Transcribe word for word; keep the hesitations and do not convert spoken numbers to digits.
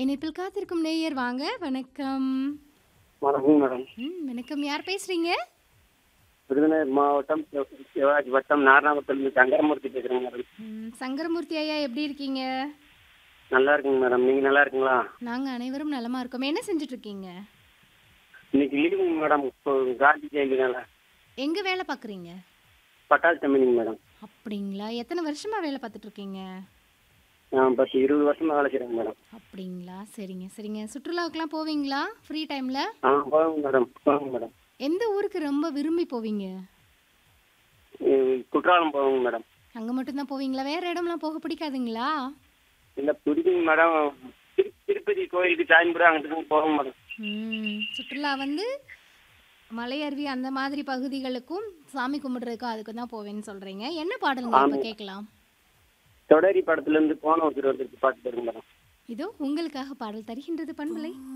இணைப்பில் காத்திருக்கும் நேயர் வாங்க. வணக்கம். வணக்கம் மேடம். ம். வணக்கம். யார் பேசுறீங்க? விருதுநகர் மாவட்டம் சிவ சிவகாசி வட்டம் நாரணாபுரத்துலேருந்து சங்கரமூர்த்தி பேசுகிறேங்க மேடம். ம். சங்கரமூர்த்தி ஐயா எப்படி இருக்கீங்க? நல்லா இருக்குங்க மேடம். நீங்கள் நல்லா இருக்கீங்களா? நாங்க அனைவரும் நலமா இருக்கோம். என்ன செஞ்சுட்டு இருக்கீங்க? இன்னைக்கு லீவுங்க மேடம். இப்போ காந்தி ஜெயந்தினால எங்க வேலை பார்க்குறீங்க? பட்டாசு கம்பெனிங்க மேடம். அப்படிங்களா? எத்தனை வருஷமா வேலை பார்த்துட்டு இருக்கீங்க? நான் பத்து இருபது வருஷமா வேலை செய்கிறேங்க மேடம். அப்படிங்களா? சரிங்க சரிங்க. சுற்றுலாவுக்குலாம் போவீங்களா ஃப்ரீ டைம்ல? ஆ போங்க மேடம் போங்க மேடம். எந்த ஊருக்கு ரொம்ப விரும்பி போவீங்க? ம், குற்றாலம் போவோங்க மேடம். அங்க மட்டும் தான் போவீங்களா? வேற இடம்லாம் போக பிடிக்காதுங்களா? இல்லை பிடிக்குங்க மேடம். திரு திருப்பதி கோயிலுக்கு சாயம்புரம் அங்கிட்டு போவோங்க மேடம். ம். சுற்றுலா வந்து மலை அருவி அந்த மாதிரி பகுதிகளுக்கும் சாமி கும்பிடுறதுக்கும் அதுக்கு தான் போவேன்னு சொல்றீங்க. என்ன பாடலுங்க இப்ப ஆமாம். கேட்கலாம்? தொடரி படத்துலேருந்து போன ஒருத்தர் வந்துருக்கு பாட்டு பாருங்க மேடம். இதோ உங்களுக்காக பாடல் தருகின்றது பண்பலை.